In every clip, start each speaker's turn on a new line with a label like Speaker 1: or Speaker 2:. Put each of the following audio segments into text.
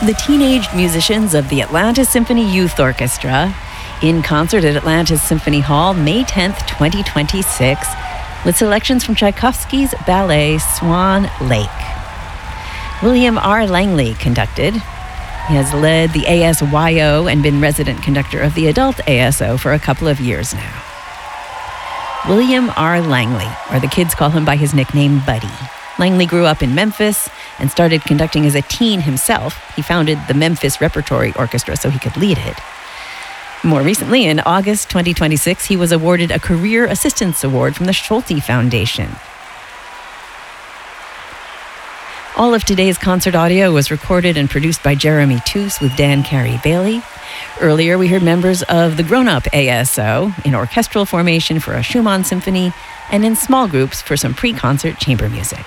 Speaker 1: The teenage musicians of the Atlanta Symphony Youth Orchestra in concert at Atlanta's Symphony Hall, May 10th, 2026, with selections from Tchaikovsky's ballet Swan Lake. William R. Langley conducted. He has led the ASYO and been resident conductor of the adult ASO for a couple of years now. William R. Langley, or the kids call him by his nickname Buddy. Langley grew up in Memphis and started conducting as a teen himself. He founded the Memphis Repertory Orchestra so he could lead it. More recently, in August 2026, he was awarded a Career Assistance Award from the Schulte Foundation. All of today's concert audio was recorded and produced by Jeremy Toos with Dan Carey Bailey. Earlier, we heard members of the grown-up ASO in orchestral formation for a Schumann symphony and in small groups for some pre-concert chamber music.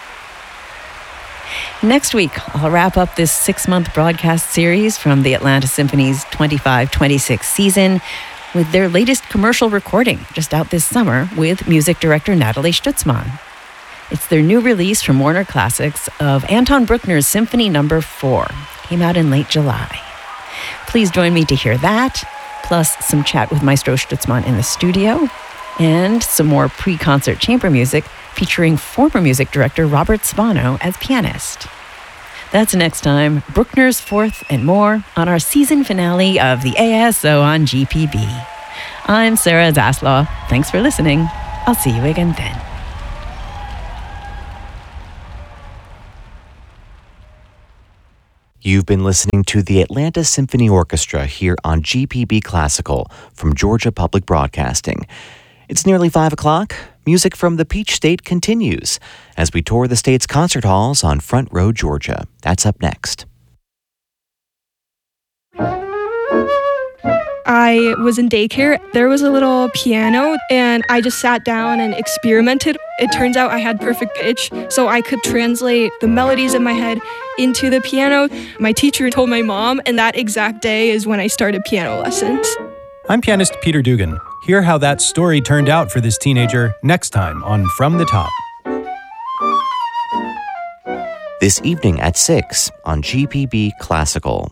Speaker 1: Next week, I'll wrap up this 6-month broadcast series from the Atlanta Symphony's 25-26 season with their latest commercial recording, just out this summer, with music director Natalie Stutzman. It's their new release from Warner Classics of Anton Bruckner's Symphony No. 4. Came out in late July. Please join me to hear that, plus some chat with Maestro Stutzman in the studio, and some more pre-concert chamber music featuring former music director Robert Spano as pianist. That's next time, Bruckner's Fourth and more on our season finale of the ASO on GPB. I'm Sarah Zaslaw. Thanks for listening. I'll see you again then.
Speaker 2: You've been listening to the Atlanta Symphony Orchestra here on GPB Classical from Georgia Public Broadcasting. It's nearly 5 o'clock. Music from the Peach State continues as we tour the state's concert halls on Front Row, Georgia. That's up next.
Speaker 3: I was in daycare. There was a little piano, and I just sat down and experimented. It turns out I had perfect pitch, so I could translate the melodies in my head into the piano. My teacher told my mom, and that exact day is when I started piano lessons.
Speaker 4: I'm pianist Peter Dugan. Hear how that story turned out for this teenager next time on From the Top.
Speaker 2: This evening at 6 on GPB Classical.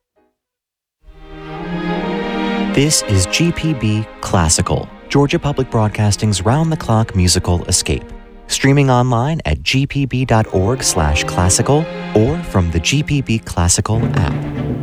Speaker 2: This is GPB Classical, Georgia Public Broadcasting's round-the-clock musical escape. Streaming online at gpb.org/classical or from the GPB Classical app.